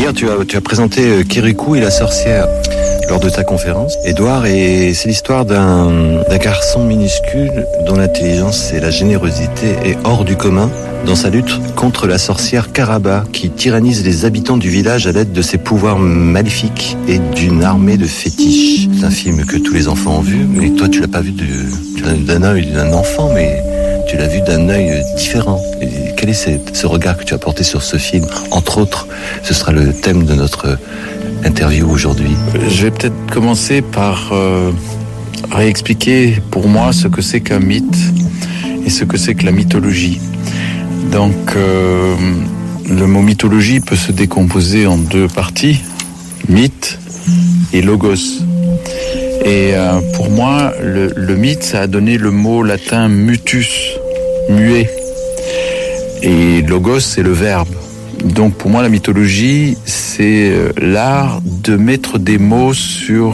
hier, tu as présenté Kirikou et la sorcière lors de ta conférence, Édouard, et c'est l'histoire d'un garçon minuscule dont l'intelligence et la générosité est hors du commun dans sa lutte contre la sorcière Karaba qui tyrannise les habitants du village à l'aide de ses pouvoirs maléfiques et d'une armée de fétiches. C'est un film que tous les enfants ont vu, mais toi tu l'as pas vu d'un œil d'un enfant, mais tu l'as vu d'un œil différent. Et quel est ce regard que tu as porté sur ce film? Entre autres, ce sera le thème de notre interview aujourd'hui. Je vais peut-être commencer par réexpliquer pour moi ce que c'est qu'un mythe et ce que c'est que la mythologie. Donc, le mot mythologie peut se décomposer en deux parties, mythe et logos. Et pour moi, le mythe, ça a donné le mot latin mutus, muet. Et logos, c'est le verbe. Donc pour moi, la mythologie, c'est l'art de mettre des mots sur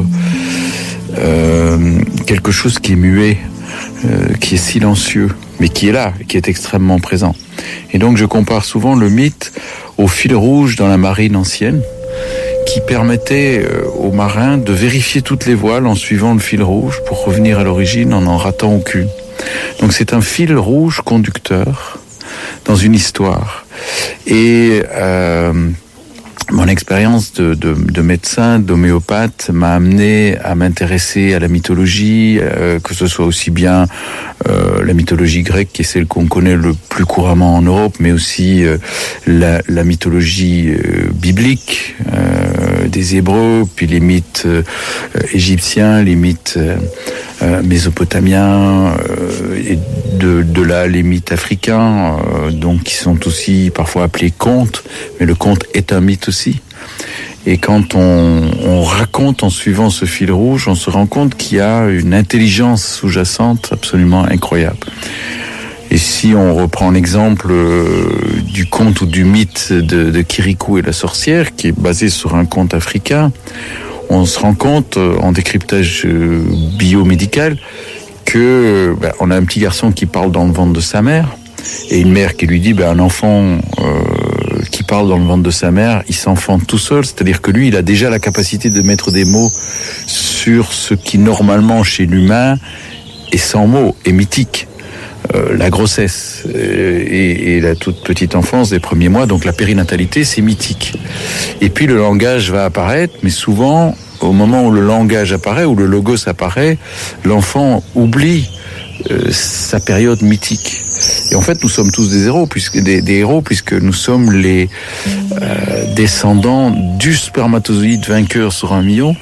quelque chose qui est muet, qui est silencieux, mais qui est là, qui est extrêmement présent. Et donc je compare souvent le mythe au fil rouge dans la marine ancienne, qui permettait aux marins de vérifier toutes les voiles en suivant le fil rouge pour revenir à l'origine en n'en ratant aucune. Donc c'est un fil rouge conducteur dans une histoire. Et mon expérience de médecin, d'homéopathe m'a amené à m'intéresser à la mythologie, que ce soit aussi bien la mythologie grecque, qui est celle qu'on connaît le plus couramment en Europe, mais aussi la mythologie biblique des Hébreux, puis les mythes égyptiens, les mythes mésopotamiens, et de là les mythes africains, donc qui sont aussi parfois appelés contes, mais le conte est un mythe aussi. Et quand on raconte en suivant ce fil rouge, on se rend compte qu'il y a une intelligence sous-jacente absolument incroyable. Et si on reprend l'exemple du conte ou du mythe de Kirikou et la sorcière, qui est basé sur un conte africain, on se rend compte, en décryptage biomédical, que on a un petit garçon qui parle dans le ventre de sa mère, et une mère qui lui dit un enfant qui parle dans le ventre de sa mère, il s'enfante tout seul, c'est-à-dire que lui, il a déjà la capacité de mettre des mots sur ce qui normalement chez l'humain est sans mots, est mythique. La grossesse et la toute petite enfance des premiers mois, donc la périnatalité, c'est mythique. Et puis le langage va apparaître, mais souvent, au moment où le langage apparaît, où le logos apparaît, l'enfant oublie sa période mythique. Et en fait, nous sommes tous des héros, des héros, puisque nous sommes les descendants du spermatozoïde vainqueur sur 1 million,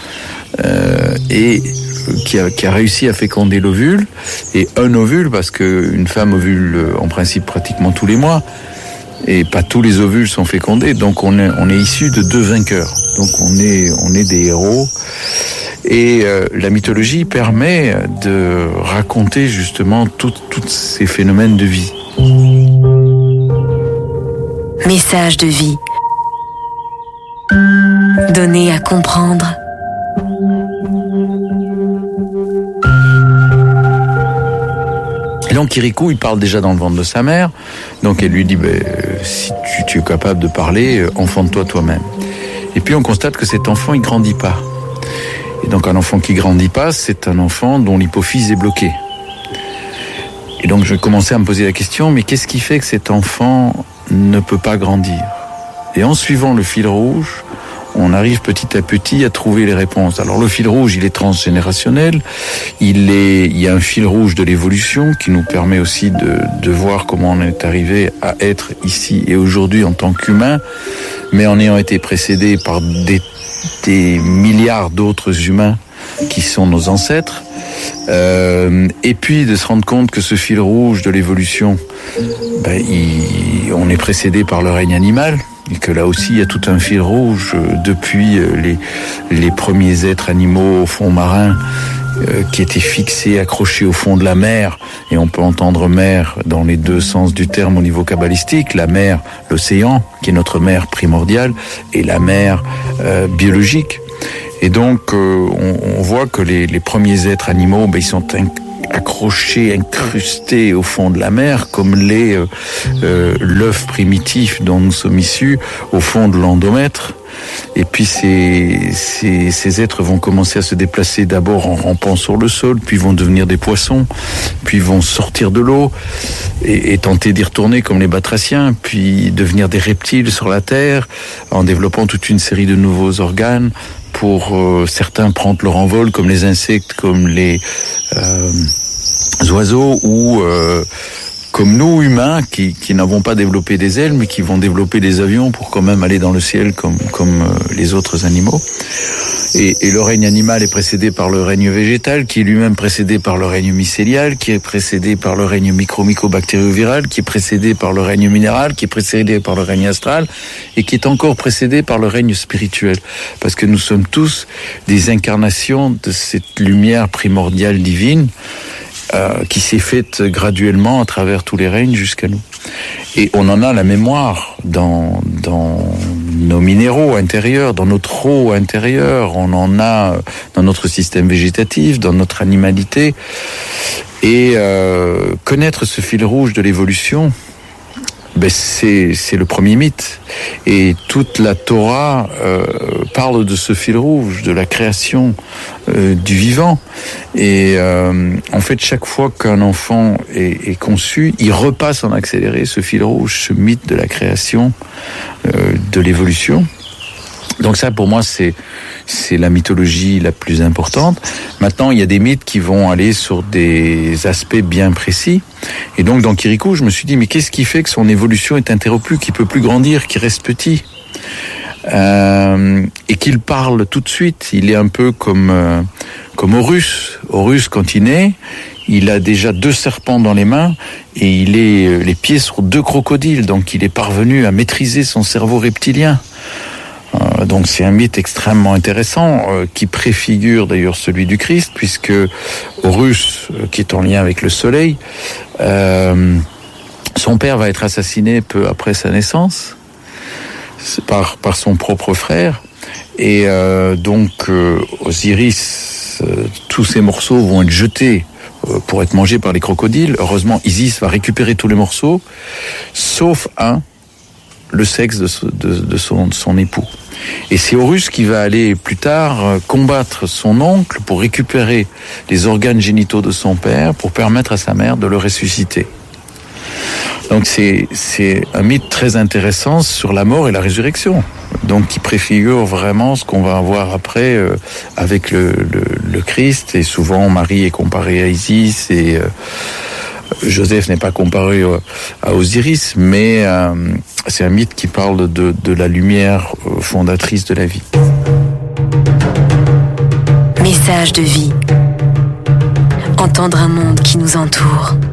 et qui a réussi à féconder l'ovule, et un ovule, parce qu'une femme ovule en principe pratiquement tous les mois, et pas tous les ovules sont fécondés, donc on est issu de 2 vainqueurs. Donc on est des héros. Et la mythologie permet de raconter justement tous ces phénomènes de vie. Message de vie. Donner à comprendre. Et donc Kirikou, il parle déjà dans le ventre de sa mère. Donc elle lui dit, si tu es capable de parler, enfante-toi toi-même. Et puis on constate que cet enfant, il grandit pas. Et donc un enfant qui grandit pas, c'est un enfant dont l'hypophyse est bloquée. Et donc je commençais à me poser la question, mais qu'est-ce qui fait que cet enfant ne peut pas grandir? Et en suivant le fil rouge, on arrive petit à petit à trouver les réponses. Alors le fil rouge, il est transgénérationnel, il y a un fil rouge de l'évolution qui nous permet aussi de voir comment on est arrivé à être ici et aujourd'hui en tant qu'humain, mais en ayant été précédé par des milliards d'autres humains qui sont nos ancêtres, et puis de se rendre compte que ce fil rouge de l'évolution, on est précédé par le règne animal, et que là aussi il y a tout un fil rouge depuis les premiers êtres animaux au fond marin qui étaient fixés, accrochés au fond de la mer, et on peut entendre mer dans les deux sens du terme au niveau kabbalistique, la mer, l'océan, qui est notre mer primordiale, et la mer biologique. Et donc on voit que les premiers êtres animaux, ils sont accroché, incrusté au fond de la mer, comme l'est l'œuf primitif dont nous sommes issus au fond de l'endomètre. Et puis ces êtres vont commencer à se déplacer d'abord en rampant sur le sol, puis vont devenir des poissons, puis vont sortir de l'eau et tenter d'y retourner comme les batraciens, puis devenir des reptiles sur la terre en développant toute une série de nouveaux organes pour certains prendre leur envol comme les insectes, comme les oiseaux ou comme nous, humains, qui n'avons pas développé des ailes, mais qui vont développer des avions pour quand même aller dans le ciel comme les autres animaux. Et le règne animal est précédé par le règne végétal, qui est lui-même précédé par le règne mycélial, qui est précédé par le règne mycobactérioviral, qui est précédé par le règne minéral, qui est précédé par le règne astral, et qui est encore précédé par le règne spirituel. Parce que nous sommes tous des incarnations de cette lumière primordiale divine, qui s'est faite graduellement à travers tous les règnes jusqu'à nous. Et on en a la mémoire dans nos minéraux intérieurs, dans notre eau intérieure, on en a dans notre système végétatif, dans notre animalité. Et connaître ce fil rouge de l'évolution, c'est le premier mythe. Et toute la Torah parle de ce fil rouge, de la création du vivant. Et en fait, chaque fois qu'un enfant est conçu, il repasse en accéléré ce fil rouge, ce mythe de la création, de l'évolution. Donc ça, pour moi, c'est la mythologie la plus importante. Maintenant, il y a des mythes qui vont aller sur des aspects bien précis. Et donc, dans Kirikou, je me suis dit, mais qu'est-ce qui fait que son évolution est interrompue, qu'il peut plus grandir, qu'il reste petit, et qu'il parle tout de suite. Il est un peu comme Horus. Horus, quand il naît, il a déjà 2 serpents dans les mains et il est les pieds sur 2 crocodiles. Donc, il est parvenu à maîtriser son cerveau reptilien. Donc c'est un mythe extrêmement intéressant qui préfigure d'ailleurs celui du Christ, puisque Horus, qui est en lien avec le soleil, son père va être assassiné peu après sa naissance par son propre frère, et donc Osiris, tous ces morceaux vont être jetés pour être mangés par les crocodiles. Heureusement, Isis va récupérer tous les morceaux, sauf un, le sexe de son époux. Et c'est Horus qui va aller plus tard combattre son oncle pour récupérer les organes génitaux de son père pour permettre à sa mère de le ressusciter. Donc c'est un mythe très intéressant sur la mort et la résurrection, donc qui préfigure vraiment ce qu'on va avoir après avec le Christ. Et souvent Marie est comparée à Isis et Joseph n'est pas comparé à Osiris, mais c'est un mythe qui parle de la lumière fondatrice de la vie. Message de vie. Entendre un monde qui nous entoure.